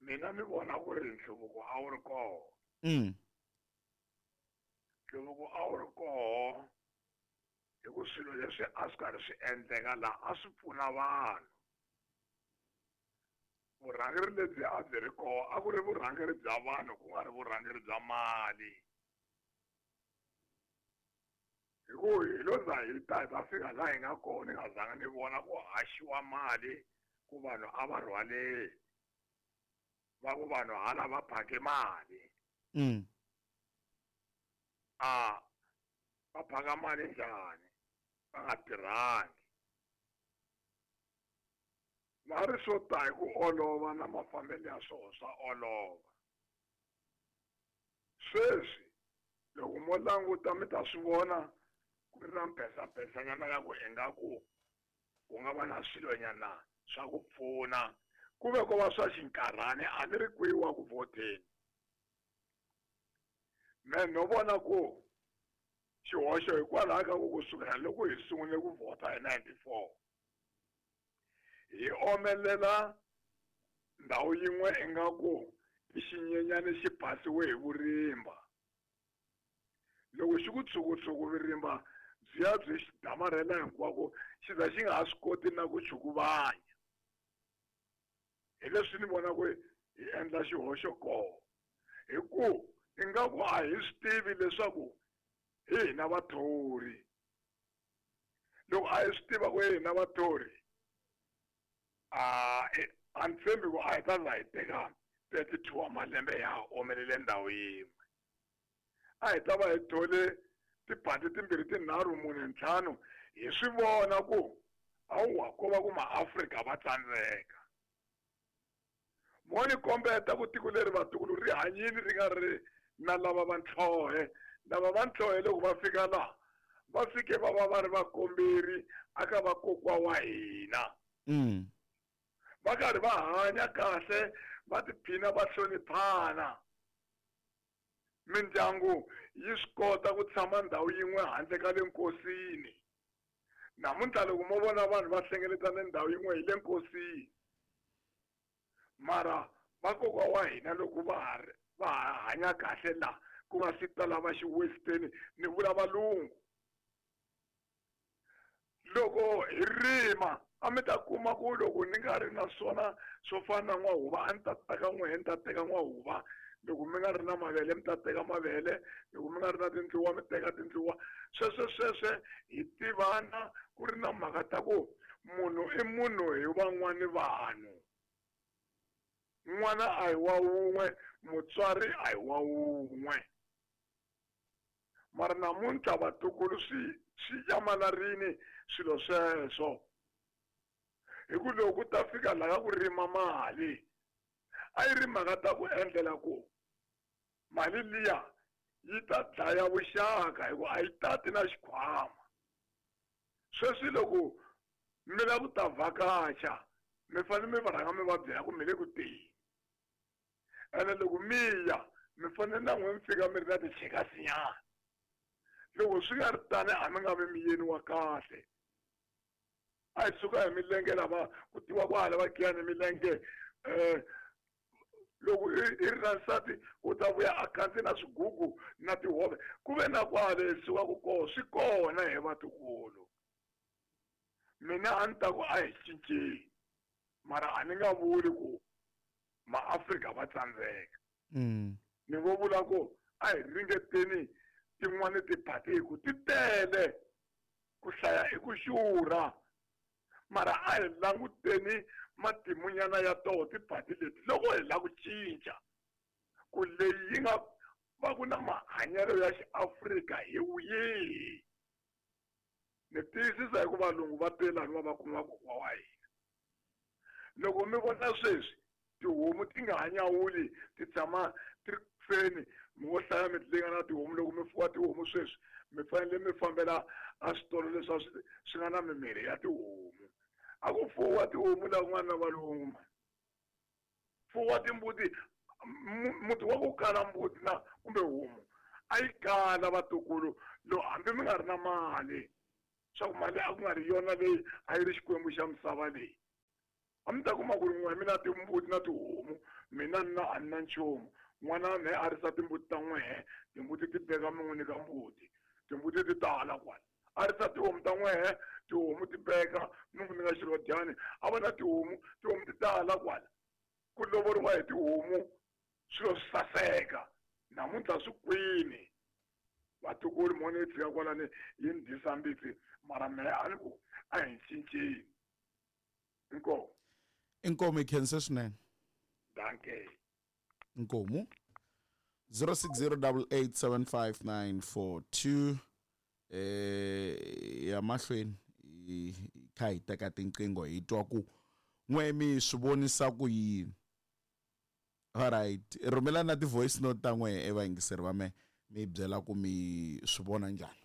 mina ni vona ku ri nhluvuko a wu ri koho nhluvuko a wu ri koho hi ku swilo leswi a swi karhi swi endleka laha a swi pfuna vanhu vurhangeri lebyi a byi ri koho a ku ri vurhangeri bya vanhu ku nga ri vurhangeri bya mali hi ku hi lo za hi ta fika laha hi nga kona ni nga zanga ni vona ku haxiwa mali ku vanhu a va rhwaleli va ku vanhu hala va phake mali va phaka mali njhani va nga tirhangi va ri swo ta hi ku olova na mafambelo ya swona swa olova sweswi loko mo languta mi ta swi vona ku ri na mpesanyana ya ku ingaku ku nga va na swilonyana swa ku pfuna ku ve ko va swa xinkarhani a ni ri kwiwa ku vhoteni me no vona ku xihoxo hikwalaho ka ku kusukela loko hi sungule ku vhota hi 94 hi omelela ndhawu yin'we ingaku i xinyenyani xi phasiwe hi vurimba loko xi ku tshukutsuku virimba byi ya byi xi damarhela hinkwako xi za xi nga ha swi koti na ku chukuvanya hi leswi ni vona ku hi endla xihoxo koho hi ku ingaku a hi swi tivi leswaku hi hina vathori loko a hi swi tiva ku hi hina vathori a ni tshembi ku a hi ta za hi teka 32 wa malembe ya ha omelele ndhawu yin'we a hi ta va hi thole tiphati timbirhi tinharhu mune ntlhanu hi swi vona ku awuwa ko va ku maafrika va tsandzeka mo ni kombeta ku tiko leri vatukulu ri hanyile ri nga ri na lava va ntlhohe lava va ntlhohe loko va fika laha va fike va va ri vakomberi aka vakokwa wa hina va karhi va hanya kahle va tiphina va hloniphana mindyangu yi swi kota ku tshama ndhawu yin'we handle ka le nkosini namuntlha loko mo vona vanhu va hlengeletana ndhawu yin'we hi le nkosini mara vakokwa wa hina loko va hanya kahle laha ku nga si tala va xi-western ni vula valungu loko hi rima a mi ta kuma ku loko ni nga ri na swona swo fana na n'wahuva a ni ta teka n'wehe ni ta teka n'wahuva loko mi nga ri na mavele mi ta teka mavele loko mi nga ri na tindluwa mi teka tindluwa sweswe hi tivana ku ri na mhaka ta ku munhu i munhu hi van'wani vanhu n'wana a hi wa wun'we mutswari a hi wa wun'we mara namuntlha vatukulu swi yamalarini swilo sweswo hi ku loko ku ta fika laha ku rima mali a yi ri mhaka ta ku endlela ku mali liya yi ta dlaya vuxaka hi ku a yi tati na xikhwama sweswi loko mi la ku ta vhakacha mi fanele mi va rhanga mi va byela ku mi le ku teni ene loko mi ya mi fanele na n'we mi fika mi ri na tichekasinyana loko swi nga ri tani a mi nga vi miyeni wa kahle a hi suka hi milenge lava ku tiva ku hala va khiyani milenge loko i ri na nsati u ta vuya a khandziye na swigugu na tihove ku ve na kwale hi sukaka koho swi kona hi vatukulu mina a ni ta ku a hi cinceni mara a ni nga vuli ku maafrika va tsandzeka ni ngo vula ku a hi ringeteni tin'wani tiphati hi ku ti tele ku hlaya i ku xurha mara a hi languteni matimunyana ya toho tiphati leti loko hi lava ku cinca ku leyi yi nga va ku na mahanyelo ya xiafrika hi wihi ni tiyisisa hi ku valungu va telani va va kuma kokwa wa hina loko mi vona sweswi tihomu ti nga hanyawuli ti tshama ti ri feni mi ngo hlaya mi tilenga na tihomu loko mi fuwa tihomu sweswi mi fanele mi fambela a switolo leswi swi nga na mimirhi ya tihomu a ku fuwa tihomu laha ku nga na valungu fuwa timbuti muti wa ku kala mbuti na kumbe homu a yi kala vatukulu lo hambi mi nga ri na mali swa ku mali a ku nga ri yona leyi a yi ri xikwembu xa misava leyi amta kuma ku ri n'we mina timbuti na tihomu mina na anna nchumu n'wana ne a risa timbuti ta n'wehe timbuti ti beka n'wini ka mbuti timbuti ti tala kwala a risa tihomu ta n'wehe tihomu ti beka n'wini ka xirodyani a va na tihomu ti tala kwala ku lovoriwa hi tihomu swilo swi saseka namuntlha swi kwini vatukulu mone yi tshika kwalani yi ni dyisa mbitsi mara mehe a ni ku a hi cinceni inkomo ikhense swinene danke inkomo 0608875942 ya mahlweni kha hi teka tinqingho hi twa ku n'we mi swi vonisa ku yini alright rhumela na ti voice note ta n'we evayingiseri va me mi byela ku mi swi vona njhani